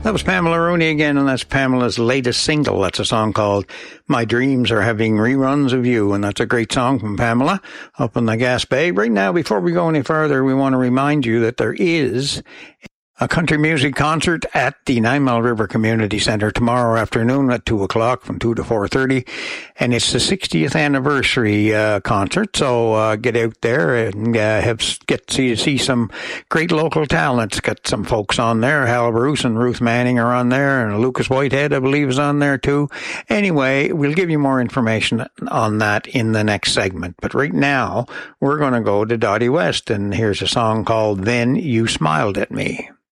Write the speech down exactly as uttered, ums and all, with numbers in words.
That was Pamela Rooney again, and that's Pamela's latest single. That's a song called My Dreams Are Having Reruns of You, and that's a great song from Pamela up in the Gas Bay. Right now, before we go any further, we want to remind you that there is a country music concert at the Nine Mile River Community Centre tomorrow afternoon at two o'clock from two to four thirty. And it's the sixtieth anniversary uh, concert. So uh, get out there and uh, have get to see, see some great local talents. Got some folks on there. Hal Bruce and Ruth Manning are on there. And Lucas Whitehead, I believe, is on there too. Anyway, we'll give you more information on that in the next segment. But right now, we're going to go to Dottie West. And here's a song called Then You Smiled at Me.